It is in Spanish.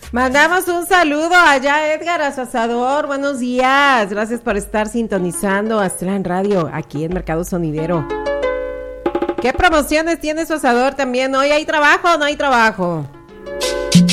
Mandamos un saludo allá, Edgar, a su asador. Buenos días. Gracias por estar sintonizando Aztlán Radio, aquí en Mercado Sonidero. ¿Qué promociones tiene su asador también? ¿Hoy hay trabajo o no hay trabajo?